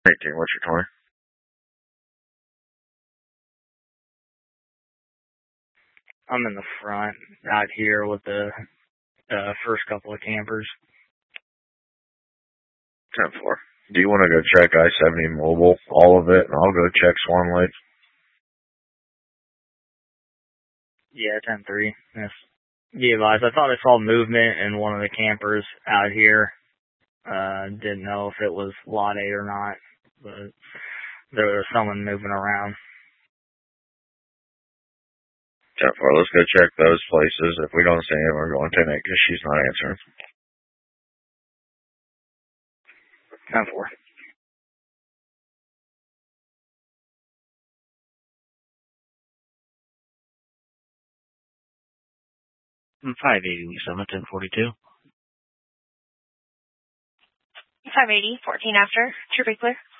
18, what's your 20? I'm in the front out here with the first couple of campers. 10-4. Do you want to go check I-70 Mobile, all of it, and I'll go check Swan Lake? Yeah, 10-3. Yes. Yeah, advice. I thought I saw movement in one of the campers out here. Didn't know if it was Lot 8 or not, but there was someone moving around. 10-4. Let's go check those places. If we don't see him, we're going 10-8 because she's not answering. 10-4. I'm 580, Lee Summit, 1042. 580, 14 after. True clear.